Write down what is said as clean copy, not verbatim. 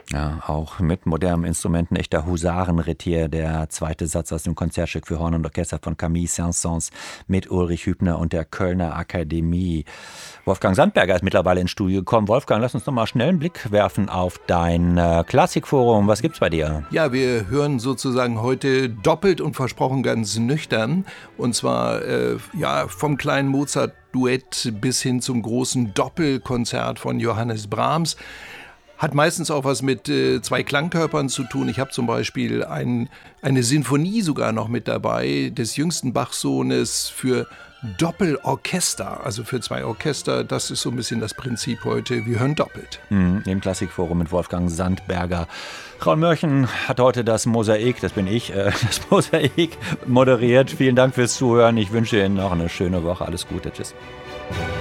Ja, auch mit modernen Instrumenten, echter Husarenritt der zweite Satz aus dem Konzertstück für Horn und Orchester von Camille Saint-Saëns mit Ulrich Hübner und der Kölner Akademie. Wolfgang Sandberger ist mittlerweile ins Studio gekommen. Wolfgang, lass uns noch mal schnell einen Blick werfen auf dein Klassikforum. Was gibt's bei dir? Ja, wir hören sozusagen heute doppelt und versprochen ganz nüchtern. Und zwar vom kleinen Mozart-Duett bis hin zum großen Doppelkonzert von Johannes Brahms. Hat meistens auch was mit zwei Klangkörpern zu tun. Ich habe zum Beispiel eine Sinfonie sogar noch mit dabei, des jüngsten Bach-Sohnes für Doppelorchester, also für zwei Orchester. Das ist so ein bisschen das Prinzip heute. Wir hören doppelt. Im Klassikforum mit Wolfgang Sandberger. Raul Mörchen hat heute das Mosaik, das bin ich, das Mosaik moderiert. Vielen Dank fürs Zuhören. Ich wünsche Ihnen noch eine schöne Woche. Alles Gute. Tschüss.